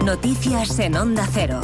Noticias en Onda Cero.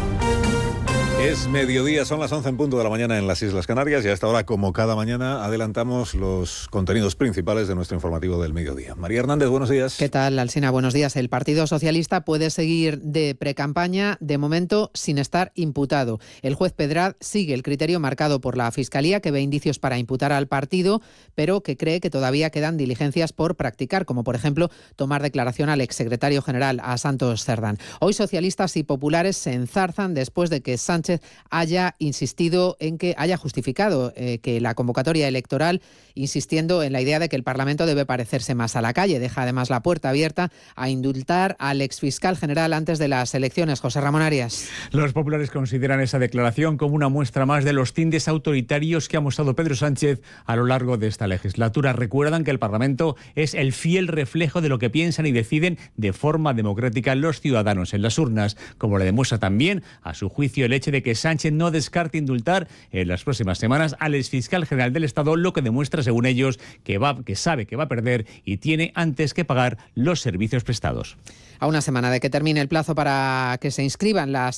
Es mediodía, son las 11 en punto de la mañana en las Islas Canarias y a esta hora, como cada mañana, adelantamos los contenidos principales de nuestro informativo del mediodía. María Hernández, buenos días. ¿Qué tal, Alsina? Buenos días. El Partido Socialista puede seguir de precampaña, de momento, sin estar imputado. El juez Pedrad sigue el criterio marcado por la Fiscalía, que ve indicios para imputar al partido, pero que cree que todavía quedan diligencias por practicar, como por ejemplo tomar declaración al exsecretario general, a Santos Cerdán. Hoy socialistas y populares se enzarzan después de que Sánchez haya insistido en que haya justificado que la convocatoria electoral, insistiendo en la idea de que el Parlamento debe parecerse más a la calle. Deja además la puerta abierta a indultar al exfiscal general antes de las elecciones. José Ramón Arias. Los populares consideran esa declaración como una muestra más de los tintes autoritarios que ha mostrado Pedro Sánchez a lo largo de esta legislatura. Recuerdan que el Parlamento es el fiel reflejo de lo que piensan y deciden de forma democrática los ciudadanos en las urnas, como le demuestra también, a su juicio, el hecho de que Sánchez no descarte indultar en las próximas semanas al exfiscal general del Estado, lo que demuestra, según ellos, que sabe que va a perder y tiene antes que pagar los servicios prestados. A una semana de que termine el plazo para que se inscriban las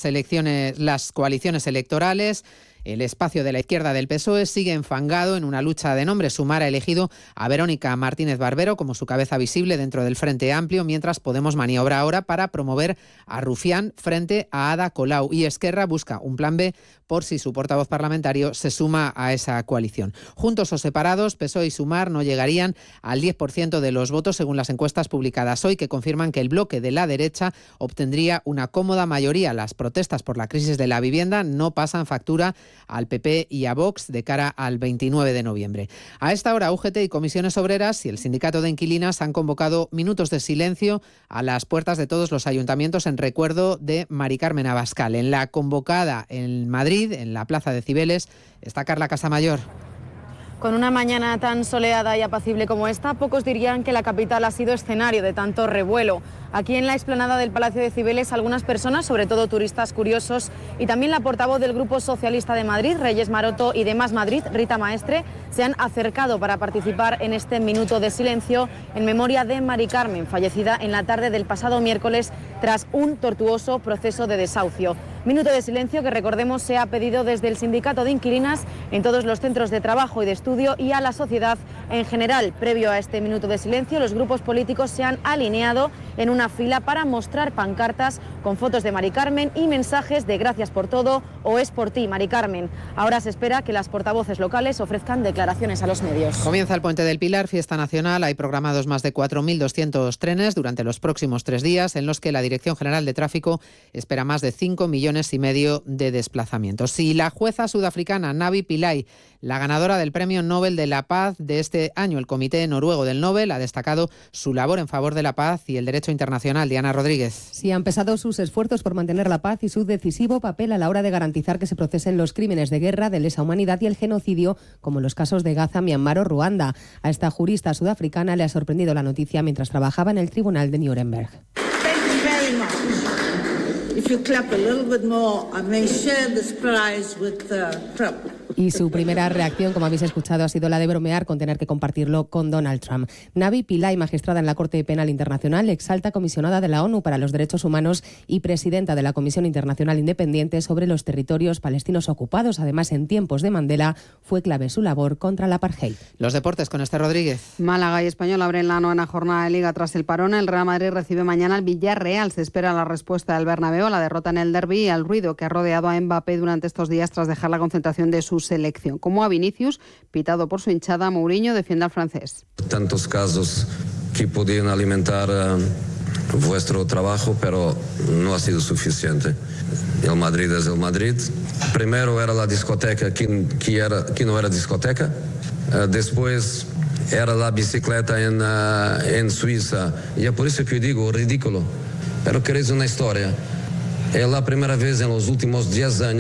coaliciones electorales, el espacio de la izquierda del PSOE sigue enfangado en una lucha de nombres. Sumar ha elegido a Verónica Martínez Barbero como su cabeza visible dentro del Frente Amplio, mientras Podemos maniobra ahora para promover a Rufián frente a Ada Colau. Y Esquerra busca un plan B por si su portavoz parlamentario se suma a esa coalición. Juntos o separados, PSOE y Sumar no llegarían al 10% de los votos según las encuestas publicadas hoy, que confirman que el bloque de la derecha obtendría una cómoda mayoría. Las protestas por la crisis de la vivienda no pasan factura al PP y a Vox de cara al 29 de noviembre. A esta hora, UGT y Comisiones Obreras y el Sindicato de Inquilinas han convocado minutos de silencio a las puertas de todos los ayuntamientos en recuerdo de Mari Carmen Abascal. En la convocada en Madrid, en la Plaza de Cibeles, está Carla Casamayor. Con una mañana tan soleada y apacible como esta, pocos dirían que la capital ha sido escenario de tanto revuelo. Aquí en la explanada del Palacio de Cibeles, algunas personas, sobre todo turistas curiosos, y también la portavoz del Grupo Socialista de Madrid, Reyes Maroto, y de Más Madrid, Rita Maestre, se han acercado para participar en este minuto de silencio en memoria de Mari Carmen, fallecida en la tarde del pasado miércoles tras un tortuoso proceso de desahucio. Minuto de silencio que, recordemos, se ha pedido desde el Sindicato de Inquilinas en todos los centros de trabajo y de estudio y a la sociedad en general. Previo a este minuto de silencio, los grupos políticos se han alineado en una fila para mostrar pancartas con fotos de Mari Carmen y mensajes de gracias por todo o es por ti, Mari Carmen. Ahora se espera que las portavoces locales ofrezcan declaraciones a los medios. Comienza el Puente del Pilar, fiesta nacional. Hay programados más de 4.200 trenes durante los próximos 3 días, en los que la Dirección General de Tráfico espera más de 5,5 millones de desplazamientos. Y la jueza sudafricana Navi Pillay, la ganadora del Premio Nobel de la Paz de este año, el Comité Noruego del Nobel, ha destacado su labor en favor de la paz y el derecho internacional. Diana Rodríguez. Sí, han pesado sus esfuerzos por mantener la paz y su decisivo papel a la hora de garantizar que se procesen los crímenes de guerra, de lesa humanidad y el genocidio, como los casos de Gaza, Myanmar o Ruanda. A esta jurista sudafricana le ha sorprendido la noticia mientras trabajaba en el tribunal de Nuremberg. Y su primera reacción, como habéis escuchado, ha sido la de bromear con tener que compartirlo con Donald Trump. Navi Pillay, magistrada en la Corte Penal Internacional, exalta comisionada de la ONU para los Derechos Humanos y presidenta de la Comisión Internacional Independiente sobre los territorios palestinos ocupados. Además, en tiempos de Mandela, fue clave su labor contra la apartheid. Los deportes con Esther Rodríguez. Málaga y Español abren la 9ª jornada de Liga tras el parón. El Real Madrid recibe mañana al Villarreal. Se espera la respuesta del Bernabéu a la derrota en el derbi y al ruido que ha rodeado a Mbappé durante estos días tras dejar la concentración de su selección. Como a Vinicius, pitado por su hinchada, Mourinho defiende al francés. Tantos casos que podían alimentar vuestro trabajo, pero no ha sido suficiente. El Madrid es el Madrid. Primero era la discoteca que no era discoteca. Después era la bicicleta en Suiza. Y es por eso que yo digo ridículo. Pero queréis una historia. Es la primera vez en los últimos 10 años